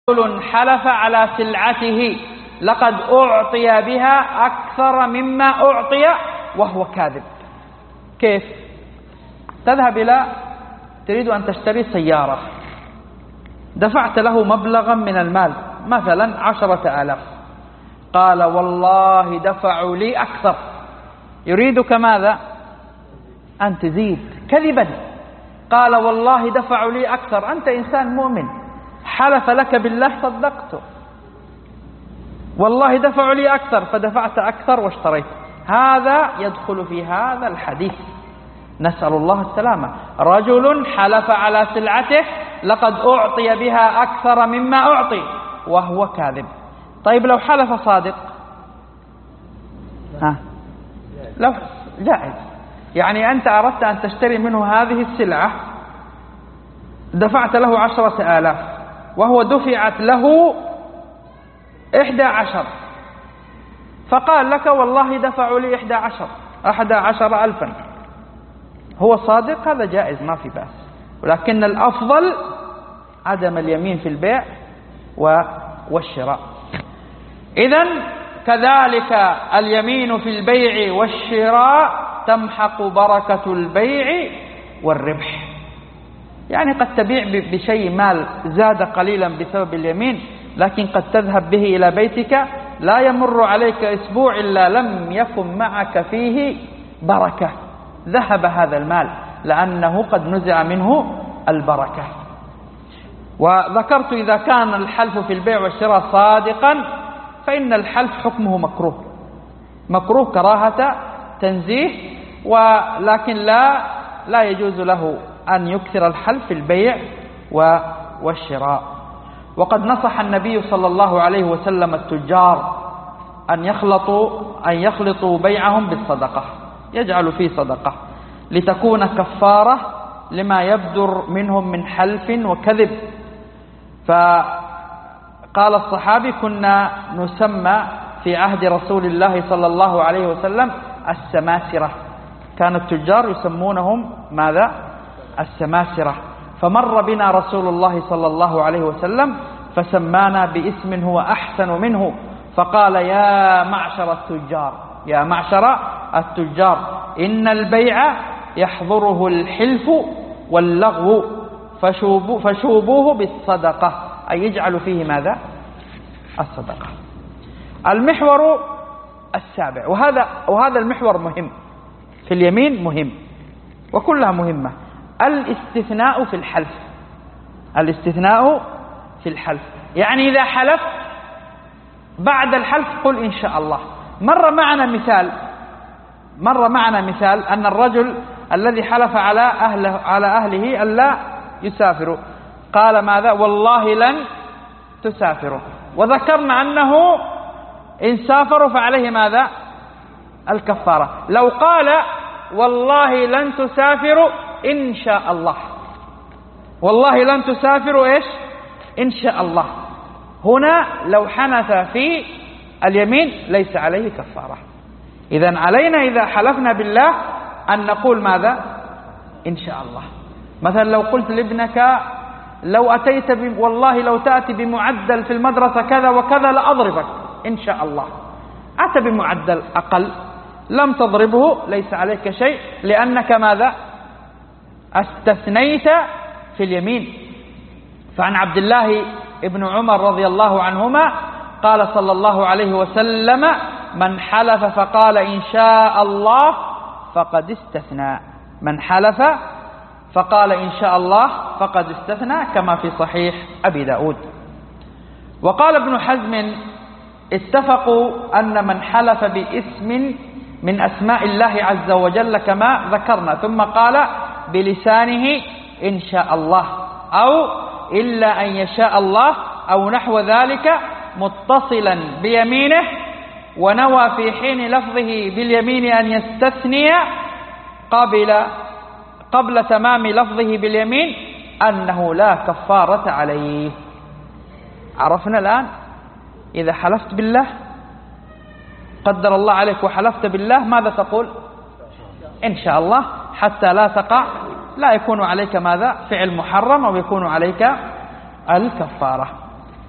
رجل حلف على سلعته لقد أعطي بها أكثر مما أعطي وهو كاذب. كيف؟ تذهب إلى تريد أن تشتري سيارة، دفعت له مبلغا من المال مثلا 10,000، قال والله دفعوا لي أكثر، يريدك ماذا؟ أن تزيد كذبا. قال والله دفعوا لي أكثر، أنت إنسان مؤمن، حلف لك بالله صدقته، والله دفعوا لي أكثر فدفعت أكثر واشتريت. هذا يدخل في هذا الحديث، نسأل الله السلامة. رجل حلف على سلعته لقد أعطي بها أكثر مما أعطي وهو كاذب. طيب لو حلف صادق؟ لو جائز، يعني أنت أردت أن تشتري منه هذه السلعة، دفعت له 10,000 وهو دفعت له 11، فقال لك والله دفعوا لي 11,000، هو صادق، هذا جائز ما في بأس، ولكن الأفضل عدم اليمين في البيع والشراء. إذن كذلك اليمين في البيع والشراء تمحق بركة البيع والربح. يعني قد تبيع بشيء مال زاد قليلا بسبب اليمين، لكن قد تذهب به إلى بيتك لا يمر عليك أسبوع إلا لم يكن معك فيه بركة، ذهب هذا المال لأنه قد نزع منه البركة. وذكرت إذا كان الحلف في البيع والشراء صادقا فإن الحلف حكمه مكروه كراهة تنزيه، ولكن لا يجوز له أن يكثر الحلف في البيع والشراء. وقد نصح النبي صلى الله عليه وسلم التجار أن يخلطوا بيعهم بالصدقة، يجعل فيه صدقة لتكون كفارة لما يبدر منهم من حلف وكذب. فقال الصحابي: كنا نسمى في عهد رسول الله صلى الله عليه وسلم السماسرة، كان التجار يسمونهم ماذا؟ السماسرة. فمر بنا رسول الله صلى الله عليه وسلم فسمانا باسم هو أحسن منه، فقال: يا معشر التجار إن البيع يحضره الحلف واللغو فشوبوه بالصدقة، أي يجعل فيه ماذا؟ الصدقة. المحور السابع، وهذا المحور مهم في اليمين، مهم وكلها مهمة، الاستثناء في الحلف. الاستثناء في الحلف يعني إذا حلف بعد الحلف قل إن شاء الله. مر معنا مثال أن الرجل الذي حلف على أهله ألا يسافروا، قال ماذا؟ والله لن تسافروا، وذكرنا أنه إن سافروا فعليه ماذا؟ الكفارة. لو قال والله لن تسافروا إن شاء الله، والله لن تسافروا إيش؟ إن شاء الله، هنا لو حنث في اليمين ليس عليه كفارة. إذن علينا إذا حلفنا بالله أن نقول ماذا؟ إن شاء الله. مثلا لو قلت لابنك لو أتيت والله لو تأتي بمعدل في المدرسة كذا وكذا لأضربك، إن شاء الله. أتى بمعدل أقل لم تضربه، ليس عليك شيء، لأنك ماذا؟ استثنيت في اليمين. فعن عبد الله ابن عمر رضي الله عنهما قال صلى الله عليه وسلم: من حلف فقال إن شاء الله فقد استثنى. من حلف فقال إن شاء الله فقد استثنى، كما في صحيح أبي داود. وقال ابن حزم: اتفقوا أن من حلف باسم من أسماء الله عز وجل كما ذكرنا ثم قال بلسانه إن شاء الله أو إلا أن يشاء الله أو نحو ذلك متصلا بيمينه، ونوى في حين لفظه باليمين أن يستثني قبل تمام لفظه باليمين أنه لا كفارة عليه. عرفنا الآن إذا حلفت بالله، قدر الله عليك وحلفت بالله، ماذا تقول؟ إن شاء الله، حتى لا يكون عليك ماذا؟ فعل محرم، أو يكون عليك الكفارة.